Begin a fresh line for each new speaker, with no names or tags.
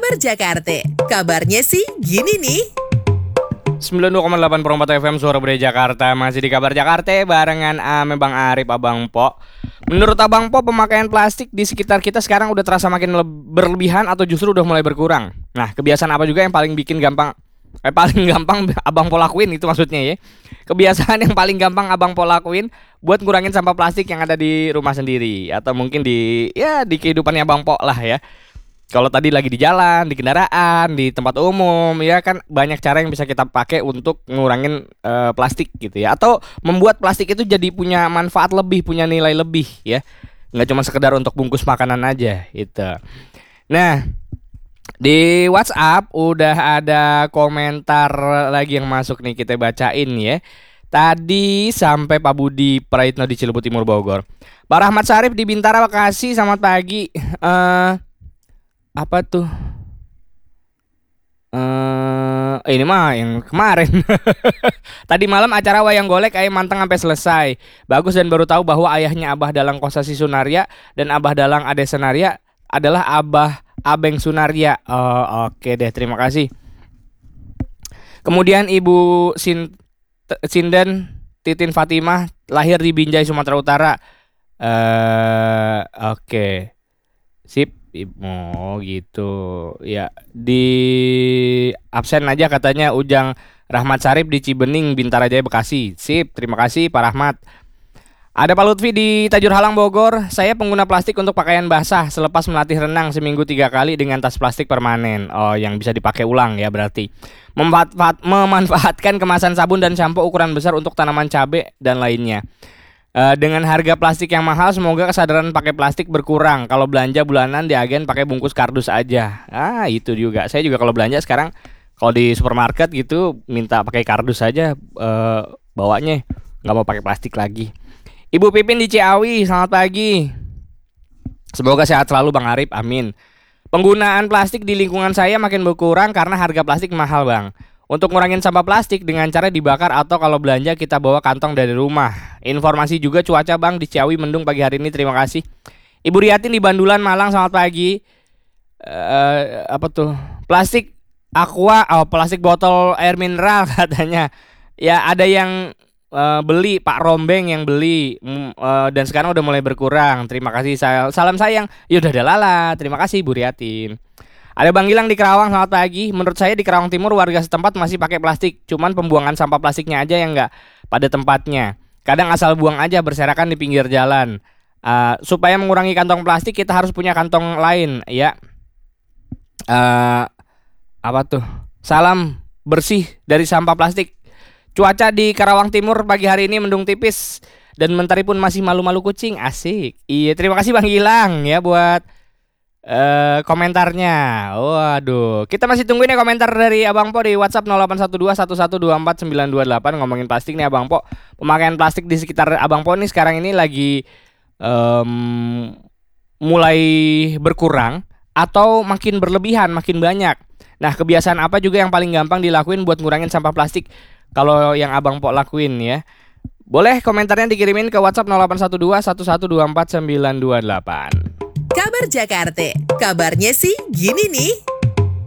Kabar Jakarta. Kabarnya sih gini nih.
92,8 Perompat FM Suara Budaya Jakarta. Masih di Kabar Jakarta barengan ame Bang Arif, Abang Po. Menurut Abang Po, pemakaian plastik di sekitar kita sekarang udah terasa makin berlebihan atau justru udah mulai berkurang? Nah, kebiasaan apa juga yang paling gampang Abang Po lakuin, itu maksudnya ya. Kebiasaan yang paling gampang Abang Po lakuin buat ngurangin sampah plastik yang ada di rumah sendiri atau mungkin di kehidupannya Abang Po lah ya. Kalau tadi lagi di jalan, di kendaraan, di tempat umum, ya kan banyak cara yang bisa kita pakai untuk ngurangin plastik gitu ya. Atau membuat plastik itu jadi punya manfaat lebih, punya nilai lebih ya. Nggak cuma sekedar untuk bungkus makanan aja gitu. Nah, di WhatsApp udah ada komentar lagi yang masuk nih, kita bacain ya. Tadi sampai Pak Budi Praitno di Cilebut Timur Bogor. Pak Rahmat Syarif di Bintara, Bekasi, selamat pagi. Apa tuh? Ini mah yang kemarin. Tadi malam acara wayang golek ayam manteng sampai selesai. Bagus, dan baru tahu bahwa ayahnya Abah Dalang Kosasi Sunaria dan Abah Dalang Ade Senaria adalah Abah Abeng Sunaria. Oh, oke deh, terima kasih. Kemudian Ibu Sinden Titin Fatimah lahir di Binjai, Sumatera Utara. Oke. Sip. Oh gitu ya, di absen aja katanya Ujang Rahmat Syarif di Cibening, Bintara Jaya, Bekasi. Sip, terima kasih Pak Rahmat. Ada Pak Lutfi di Tajur Halang, Bogor. Saya pengguna plastik untuk pakaian basah selepas melatih renang seminggu 3 kali dengan tas plastik permanen. Oh, yang bisa dipakai ulang ya berarti. Memanfaatkan kemasan sabun dan sampo ukuran besar untuk tanaman cabai dan lainnya. Dengan harga plastik yang mahal, semoga kesadaran pakai plastik berkurang. Kalau belanja bulanan di agen pakai bungkus kardus aja. Itu juga. Saya juga kalau belanja sekarang, kalau di supermarket gitu minta pakai kardus aja, bawanya nggak mau pakai plastik lagi. Ibu Pipin di Ciawi, selamat pagi. Semoga sehat selalu Bang Arif, amin. Penggunaan plastik di lingkungan saya makin berkurang karena harga plastik mahal, Bang. Untuk ngurangin sampah plastik dengan cara dibakar atau kalau belanja kita bawa kantong dari rumah. Informasi juga cuaca Bang di Ciawi mendung pagi hari ini, terima kasih. Ibu Riatin di Bandulan, Malang, selamat pagi. Apa tuh? Plastik aqua, plastik botol air mineral katanya. Ya ada yang beli, Pak Rombeng yang beli, dan sekarang udah mulai berkurang. Terima kasih, salam sayang. Yaudah lala, terima kasih Ibu Riatin. Ada Bang Gilang di Kerawang, selamat pagi. Menurut saya di Kerawang Timur warga setempat masih pakai plastik, cuman pembuangan sampah plastiknya aja yang nggak pada tempatnya. Kadang asal buang aja berserakan di pinggir jalan. Supaya mengurangi kantong plastik kita harus punya kantong lain ya. Apa tuh? Salam bersih dari sampah plastik. Cuaca di Karawang Timur pagi hari ini mendung tipis dan mentari pun masih malu-malu kucing. Asik. Iya, terima kasih Bang Gilang ya buat komentarnya. Waduh, kita masih tungguin ya komentar dari Abang Po di WhatsApp 081211249928 ngomongin plastik nih Abang Po. Pemakaian plastik di sekitar Abang Po nih sekarang ini lagi mulai berkurang atau makin berlebihan, makin banyak. Nah, kebiasaan apa juga yang paling gampang dilakuin buat ngurangin sampah plastik kalau yang Abang Po lakuin ya? Boleh komentarnya dikirimin ke WhatsApp 081211249928.
Kabar Jakarta. Kabarnya sih gini nih.